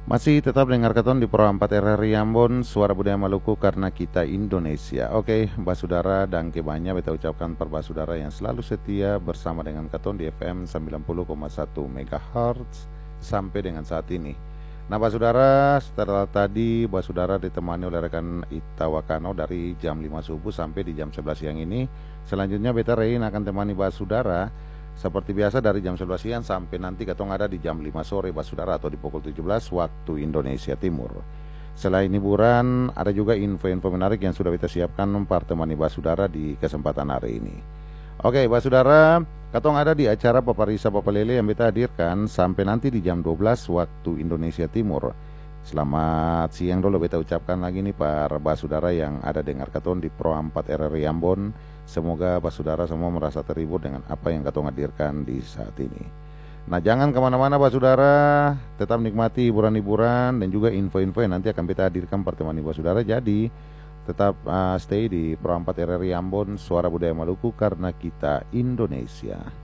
Masih tetap dengar keton di Pro 4 RRI Ambon, Suara Budaya Maluku karena kita Indonesia. Oke, Basudara dan Kebanya beta ucapkan per Basudara yang selalu setia bersama dengan keton di FM 90,1 MHz sampai dengan saat ini. Nah, Basudara, setelah tadi Basudara ditemani oleh rekan Ita Wakano dari jam 5 subuh sampai di jam 11 siang ini. Selanjutnya beta Rein akan temani Basudara seperti biasa dari jam 11 siang sampai nanti ketong ada di jam 5 sore Basudara atau di pukul 17 waktu Indonesia Timur. Selain hiburan, ada juga info-info menarik yang sudah kita siapkan temani Basudara di kesempatan hari ini. Oke, Basudara, ketong ada di acara Paparisa Papalele yang kita hadirkan sampai nanti di jam 12 waktu Indonesia Timur. Selamat siang dulu beta ucapkan lagi nih para Basudara yang ada dengar ketong di Pro 4 RRI Ambon. Semoga Basudara semua merasa terhibur dengan apa yang ketong hadirkan di saat ini. Nah, jangan kemana-mana Basudara, tetap nikmati hiburan-hiburan dan juga info-info yang nanti akan kita hadirkan pertemuan Basudara. Jadi tetap stay di Pro 4 RRI Ambon, Suara Budaya Maluku karena kita Indonesia.